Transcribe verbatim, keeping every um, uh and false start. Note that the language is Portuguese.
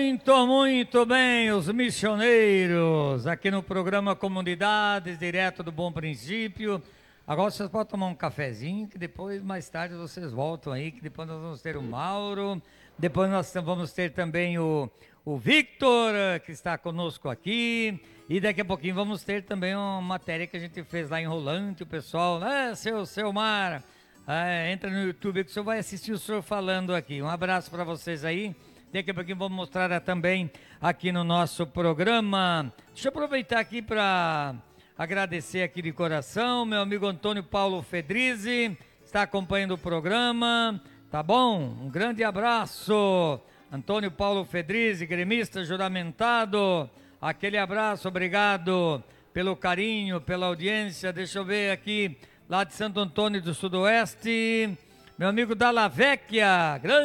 Muito, muito bem, os missioneiros, aqui no programa Comunidades, direto do Bom Princípio. Agora vocês podem tomar um cafezinho, que depois, mais tarde, vocês voltam aí, que depois nós vamos ter o Mauro, depois nós vamos ter também o, o Victor, que está conosco aqui, e daqui a pouquinho vamos ter também uma matéria que a gente fez lá em Rolante, o pessoal, né, seu, seu Mar, é, entra no YouTube que o senhor vai assistir o senhor falando aqui. Um abraço para vocês aí. Daqui a pouquinho vamos mostrar também aqui no nosso programa. Deixa eu aproveitar aqui para agradecer aqui de coração, meu amigo Antônio Paulo Fedrizzi, está acompanhando o programa, tá bom? Um grande abraço, Antônio Paulo Fedrizzi, gremista juramentado, aquele abraço, obrigado pelo carinho, pela audiência. Deixa eu ver aqui, lá de Santo Antônio do Sudoeste, meu amigo Dalla Vecchia, grande